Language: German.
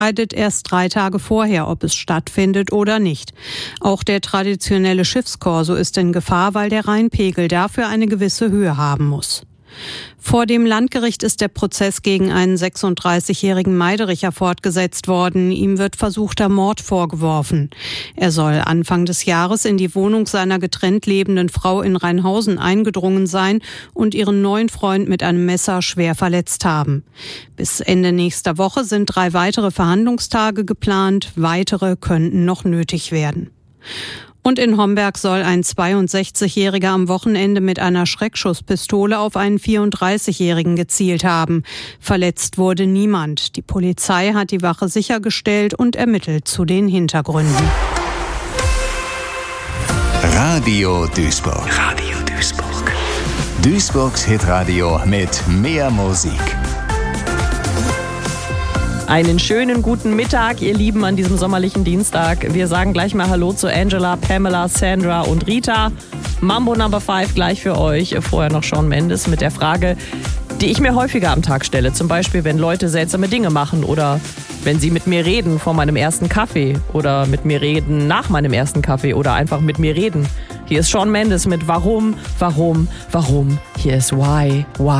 entscheidet erst 3 Tage vorher, ob es stattfindet oder nicht. Auch der traditionelle Schiffskorso ist in Gefahr, weil der Rheinpegel dafür eine gewisse Höhe haben muss. Vor dem Landgericht ist der Prozess gegen einen 36-jährigen Meidericher fortgesetzt worden. Ihm wird versuchter Mord vorgeworfen. Er soll Anfang des Jahres in die Wohnung seiner getrennt lebenden Frau in Rheinhausen eingedrungen sein und ihren neuen Freund mit einem Messer schwer verletzt haben. Bis Ende nächster Woche sind 3 weitere Verhandlungstage geplant. Weitere könnten noch nötig werden. Und in Homberg soll ein 62-Jähriger am Wochenende mit einer Schreckschusspistole auf einen 34-Jährigen gezielt haben. Verletzt wurde niemand. Die Polizei hat die Wache sichergestellt und ermittelt zu den Hintergründen. Radio Duisburg. Radio Duisburg. Duisburgs Hitradio mit mehr Musik. Einen schönen guten Mittag, ihr Lieben, an diesem sommerlichen Dienstag. Wir sagen gleich mal Hallo zu Angela, Pamela, Sandra und Rita. Mambo Number 5 gleich für euch. Vorher noch Shawn Mendes mit der Frage, die ich mir häufiger am Tag stelle. Zum Beispiel, wenn Leute seltsame Dinge machen oder wenn sie mit mir reden vor meinem ersten Kaffee oder mit mir reden nach meinem ersten Kaffee oder einfach mit mir reden. Hier ist Shawn Mendes mit Warum? Hier ist Why?